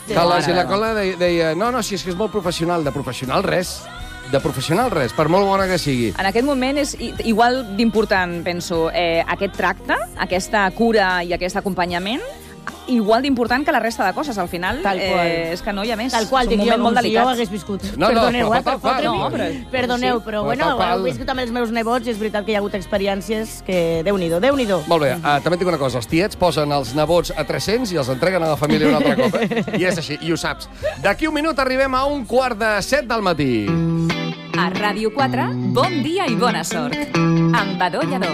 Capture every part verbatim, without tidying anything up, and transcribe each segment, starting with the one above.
Que la Gilacola deia, no, no, si és que és molt professional. De professional res. De professional res, per molt bona que sigui. En aquest moment és igual d'important, penso, eh, aquest tracte, aquesta cura i aquest acompanyament, igual d'important que la resta de coses. Al final, eh, és que no hi ha més. Tal qual, dic jo, com si jo hagués viscut. No, no, Perdoneu, però eh, per fa fotre-m'hi. no, però... Perdoneu, Sí, però, però bueno, fa heu viscut amb els meus nebots i és veritat que hi ha hagut experiències que... Déu-n'hi-do, Déu-n'hi-do. Molt bé, uh, també et dic una cosa, els tiets posen els nebots a tres-cents i els entreguen a la família un altre cop, eh? I és així, i ho saps. D'aquí un minut arribem a un quart de set del matí. A Ràdio quatre, bon dia i bona sort. Amb Badó Lledó.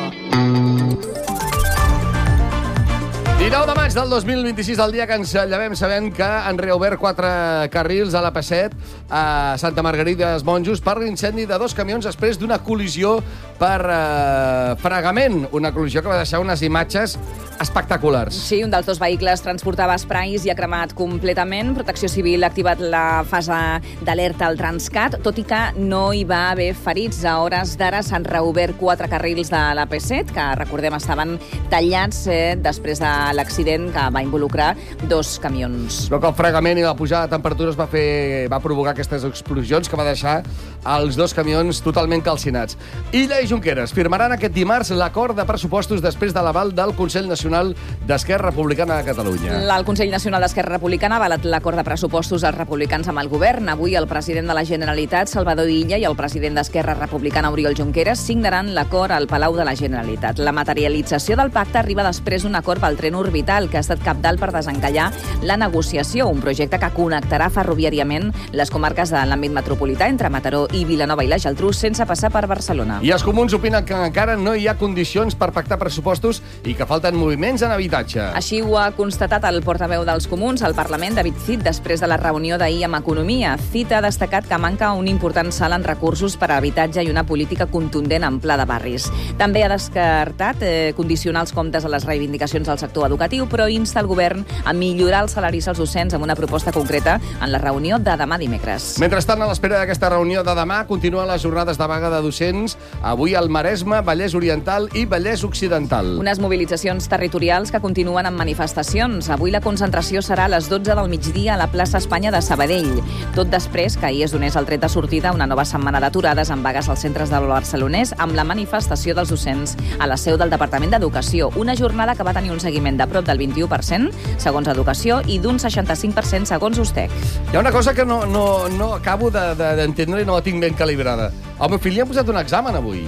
dinou de maig del dos mil vint-i-sis, el dia que ens llevem sabent que han reobert quatre carrils a la P set a Santa Margarida dels Monjos per l'incendi de dos camions després d'una col·lisió per eh, fregament. Una col·lisió que va deixar unes imatges espectaculars. Sí, un dels dos vehicles transportava esprais i ha cremat completament. Protecció Civil ha activat la fase d'alerta al Transcat, tot i que no hi va haver ferits. A hores d'ara s'han reobert quatre carrils de la P set, que, recordem, estaven tallats eh, després de l'accident que va involucrar dos camions. Però que el fregament i la pujada de temperatures va, fer, va provocar aquestes explosions que va deixar els dos camions totalment calcinats. Illa i Junqueras firmaran aquest dimarts l'acord de pressupostos després de l'aval del Consell Nacional d'Esquerra Republicana de Catalunya. El Consell Nacional d'Esquerra Republicana ha avalat l'acord de pressupostos dels republicans amb el govern. Avui el president de la Generalitat, Salvador Illa, i el president d'Esquerra Republicana, Oriol Junqueras, signaran l'acord al Palau de la Generalitat. La materialització del pacte arriba després d'un acord pel tren orbital, que ha estat cabdal per desencallar la negociació, un projecte que connectarà ferroviàriament les comarques de l'àmbit metropolità entre Mataró i Vilanova i la Geltrú sense passar per Barcelona. I els comuns opinen que encara no hi ha condicions per pactar pressupostos i que falten moviments en habitatge. Així ho ha constatat el portaveu dels comuns al Parlament, David Cid, després de la reunió d'ahir amb Economia. Cid ha destacat que manca un important salt en recursos per a habitatge i una política contundent en pla de barris. També ha descartat eh, condicionar els comptes a les reivindicacions del sector educatiu, però insta el govern a millorar els salaris als docents amb una proposta concreta en la reunió de demà dimecres. Mentrestant, a l'espera d'aquesta reunió de demà, continuen les jornades de vaga de docents avui al Maresme, Vallès Oriental i Vallès Occidental. Unes mobilitzacions territorials que continuen amb manifestacions. Avui la concentració serà a les dotze del migdia a la plaça Espanya de Sabadell. Tot després que ahir es donés el tret de sortida a una nova setmana d'aturades amb vagues als centres del Barcelonès amb la manifestació dels docents a la seu del Departament d'Educació. Una jornada que va tenir un seguiment de prop del vint-i-u per cent, segons Educació, i d'un seixanta-cinc per cent, segons Ustec. Hi ha una cosa que no, no, no acabo d'entendre de, de, i no la tinc ben calibrada. Al meu fill li han posat un examen avui.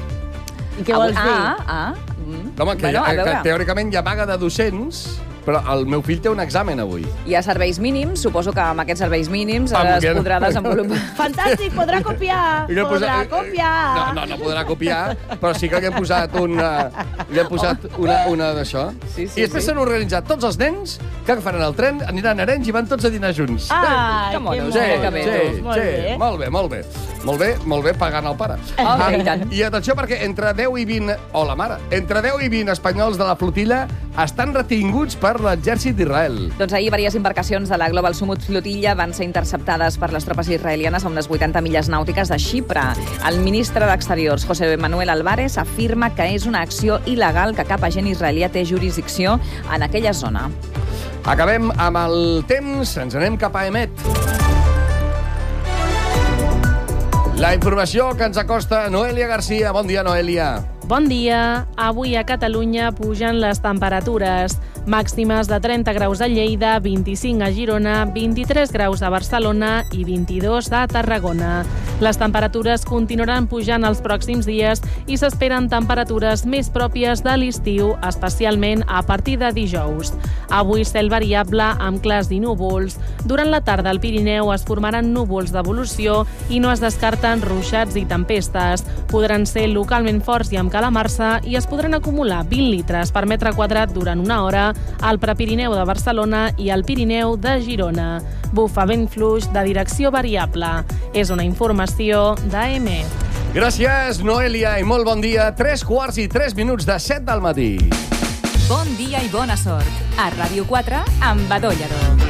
I què vols dir? Ah, ah. Mm. Home, que, bueno, hi ha, que teòricament hi ha vaga de docents, però el meu fill té un examen avui. Hi ha serveis mínims, suposo que amb aquests serveis mínims Ah, es podrà desenvolupar. Fantàstic, podrà copiar! Li hem Podrà posat- copiar! No, no, no podrà copiar, però sí que li hem posat una, li hem posat una, una d'això. Sí, sí, I després sí. s'han organitzat tots els nens que agafaran el tren, aniran a Arenys i van tots a dinar junts. Ai, Que monos, que que monos. bé. sí, Molt sí, bé. molt bé, molt bé. Molt bé, molt bé, pagant el pare. Oh, i tant. I atenció, perquè entre deu i vint... O la mare. Entre deu i vint espanyols de la flotilla estan retinguts per l'exèrcit d'Israel. Doncs ahir diverses embarcacions de la Global Sumut Flotilla van ser interceptades per les tropes israelianes a unes vuitanta milles nàutiques de Xipre. El ministre d'Exteriors, José Manuel Álvarez, afirma que és una acció il·legal, que cap agent israelià té jurisdicció en aquella zona. Acabem amb el temps, ens anem cap a Emet. La informació que ens acosta Noelia Garcia. Bon dia, Noelia. Bon dia. Avui a Catalunya pugen les temperatures. Màximes de trenta graus a Lleida, vint-i-cinc a Girona, vint-i-tres graus a Barcelona i vint-i-dos a Tarragona. Les temperatures continuaran pujant els pròxims dies i s'esperen temperatures més pròpies de l'estiu, especialment a partir de dijous. Avui cel variable amb clars i núvols. Durant la tarda al Pirineu es formaran núvols d'evolució i no es descarten ruixats i tempestes. Podran ser localment forts i amb calamarsa i es podran acumular vint litres per metre quadrat durant una hora al Prepirineu de Barcelona i al Pirineu de Girona. Bufa vent fluix de direcció variable. És una informació d'A M. Gràcies, Noelia, i molt bon dia. Tres quarts i tres minuts de set del matí. Bon dia i bona sort. A Ràdio quatre, amb Badó Lledó.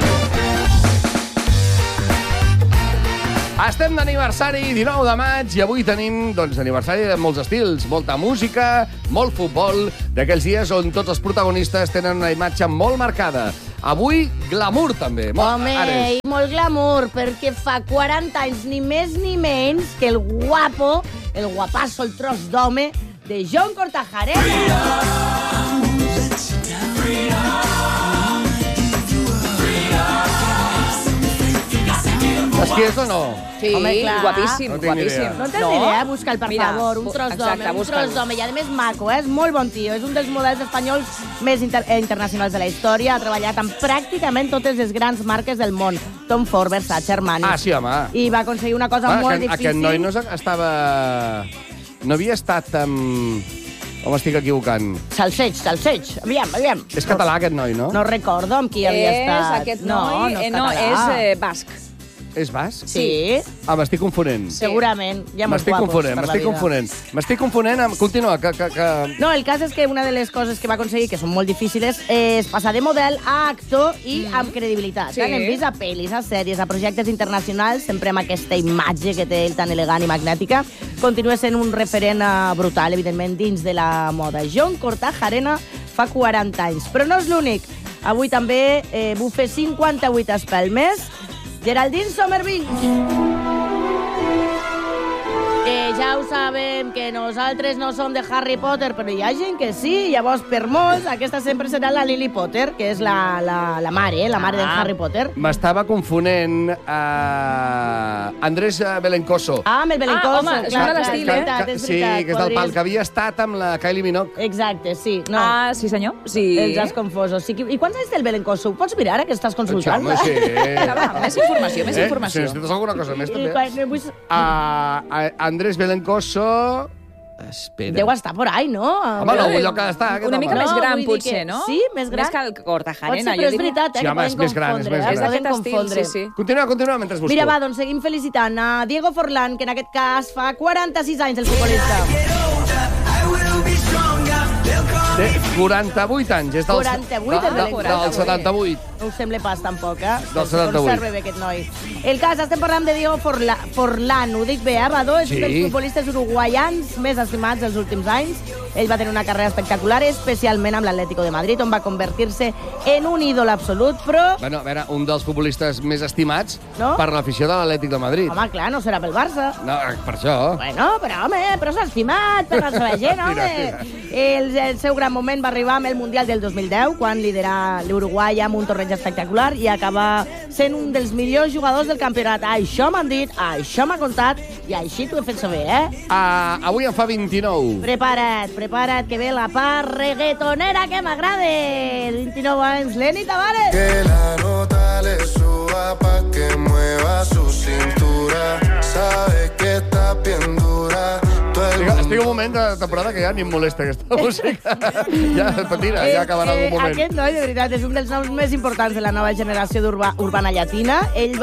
Estem d'aniversari, dinou de maig, i avui tenim doncs, aniversari de molts estils, molta música, molt futbol, d'aquells dies on tots els protagonistes tenen una imatge molt marcada. Avui, glamour, també. Home, Ares. i molt glamour, perquè fa quaranta anys, ni més ni menys, que el guapo, el guapasso, el tros d'home, de John Cortajarena. Saps qui és o no? Sí, Home, clar. guapíssim, No tinc ni guapíssim. idea. No tens ni idea, busca'l, per Mira, favor. Un bu- tros exacte, d'home, un busca'l. tros d'home. I a més maco, eh? És molt bon tio. És un dels models espanyols més inter eh, internacionals de la història. Ha treballat amb pràcticament totes les grans marques del món. Tom Ford, Versace, Armani. Ah, sí, home. I va aconseguir una cosa Ah, molt aquest, difícil. aquest noi no es- estava... No havia estat amb... O m'estic equivocant? Salseig, salseig. Aviam, aviam. És català, aquest noi, no? No recordo amb qui havia És estat. aquest no, noi, no eh, és no, català. és eh, basc. És basc? Sí, Ah, m'estic confonent. segurament. Hi ha molts M'estic guapos confonent, per la m'estic vida. confonent. M'estic confonent amb... Continua, que... que, que... No, el cas és que una de les coses que va aconseguir, que són molt difícils, és passar de model a actor i mm. amb credibilitat. Sí. Sí. Hem vist a pel·lis, a sèries, a projectes internacionals, sempre amb aquesta imatge que té ell tan elegant i magnètica. Continua sent un referent uh, brutal, evidentment, dins de la moda. John Cortajarena fa quaranta anys, però no és l'únic. Avui també eh, bufe cinquanta-vuit espelmes. Geraldine Sommerville. Que ja ho sabem, que nosaltres no som de Harry Potter, però hi ha gent que sí. Llavors, per molts, aquesta sempre serà la Lily Potter, que és la, la, la mare, eh? la mare ah. del Harry Potter. M'estava confonent uh, Andrés Belencoso. Ah, amb el Belencoso. Ah, home, clar, sona clar, d'estil, és eh? veritat, és Sí, veritat, que és del pal, podries- que havia estat amb la Kylie Minogue. Exacte, sí. No. Ah, sí senyor? Sí. Els has confós. O sigui, I quants anys té el Belencoso? Ho pots mirar, ara que estàs consultant? Home, sí. Vinga, va, més informació, més Eh? informació. Si necessites alguna cosa més, I també. quan- vull- Uh, Andrés Belencoso... Espera. Deu estar por ahí, no? Home, no, allò que està, aquest Una home. mica més No, gran, vull dir potser, que- no? sí, més gran. Més que el Pot ser, Cortajarena. però és veritat, eh, Sí, que home, és poden més gran, és confondre. més eh, gran. poden És d'aquest estil, confondre. sí, sí. Continua, continua, mentre busco. Mira, va, doncs seguim felicitant a Diego Forlán, que en aquest cas fa quaranta-sis anys, el futbolista. Té quaranta-vuit anys, és del... quaranta-vuit, de, és de, de del setanta-vuit. No us sembla pas, tampoc, eh? Del Se setanta-vuit. conserva bé, aquest noi. El cas, estem parlant de Diego Forla, Forlán, ho dic bé, eh, Badó? És Sí. un dels futbolistes uruguaians més estimats dels últims anys. Ell va tenir una carrera espectacular, especialment amb l'Atlético de Madrid, on va convertir-se en un ídol absolut, però... Bueno, a veure, un dels futbolistes més estimats No? per l'afició de l'Atlètic de Madrid. Home, clar, no serà pel Barça. No, per això. Bueno, però, home, però s'ha estimat per la seva gent, home. Mira, El, el seu gran moment va arribar amb el Mundial del dos mil deu, quan liderà l'Uruguai amb un torneig espectacular i acaba sent un dels millors jugadors del campionat. Això m'han dit, això m'ha contat, i així t'ho he fet saber, eh? Uh, avui en fa vint-i-nou. Prepara't, prepara't, que ve la part reggaetonera que m'agrada. vint-i-nou anys, Lenny Tavares. Que la nota le suba pa' que mueva su cintura. Sabe que está bien dura. Estic, estic un moment de temporada que ja ni em molesta aquesta música. Ja, tira, ja acabarà Eh, algun moment. Aquest noi, de veritat, és un dels noms més importants de la nova generació d'Urbana Llatina. Ell va